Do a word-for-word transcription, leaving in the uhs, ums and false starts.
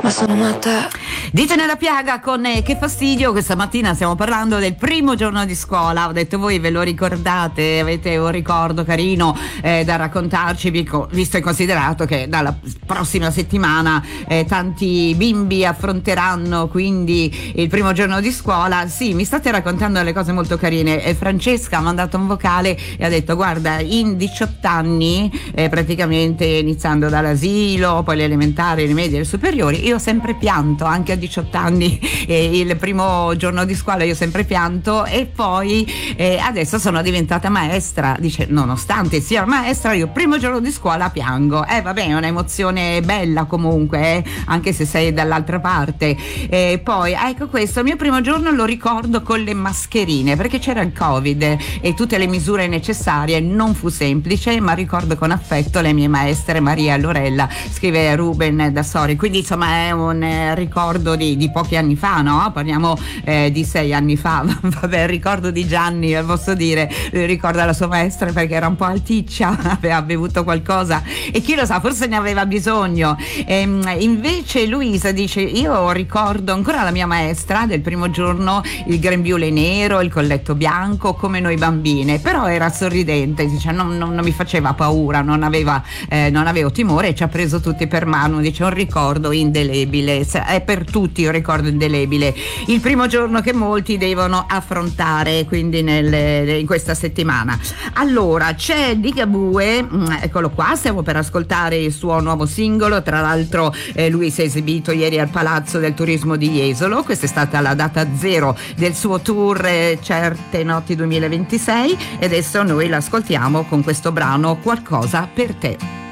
ma sono matta. Dite nella piaga con eh, Che fastidio. Questa mattina stiamo parlando del primo giorno di scuola. Ho detto, voi ve lo ricordate? Avete un ricordo carino eh, da raccontarci, visto e considerato che dalla prossima settimana eh, tanti bimbi affronteranno quindi il primo giorno di scuola. Sì, mi state raccontando delle cose molto carine. eh, Francesca ha mandato un vocale e ha detto, guarda, in diciotto anni eh, praticamente iniziando dall'asilo, poi le elementari, le medie e le superiori, io ho sempre pianto, anche a diciotto anni eh, il primo giorno di scuola io ho sempre pianto, e poi eh, adesso sono diventata maestra. Dice, nonostante sia maestra, io primo giorno di scuola piango. Eh vabbè, è un'emozione bella comunque, eh, anche se sei dall'altra parte. E poi ecco, questo il mio primo giorno lo ricordo con le mascherine, perché c'era il Covid e tutte le misure necessarie. Non fu semplice, ma ricordo con affetto le mie maestre Maria e Lorella, scrive Ruben da Sori. Quindi insomma è un eh, ricordo di, di pochi anni fa, no? Parliamo eh, di sei anni fa. Vabbè, il ricordo di Gianni, posso dire, ricorda la sua maestra perché era un po' alticcia, aveva bevuto qualcosa e chi lo sa, forse ne aveva bisogno. E, invece Luisa dice, io ricordo ancora la mia maestra del primo giorno, il grembiule nero, il colletto bianco, come noi bambine, però era sorridente, dice, non, non, non mi faceva paura, non aveva eh, non avevo timore, e ci ha preso tutti per mano. Dice, un ricordo indelebile, è per tutti un ricordo indelebile, il primo giorno che molti devono affrontare quindi nel, in questa settimana. Allora c'è Ligabue, eccolo qua, stiamo per ascoltare il suo nuovo singolo. Tra l'altro eh, lui si è esibito ieri al Palazzo del Turismo di Jesolo, questa è stata la data zero del suo tour eh, Certe Notti duemilaventisei, e adesso noi l'ascoltiamo con questo brano, Qualcosa per te.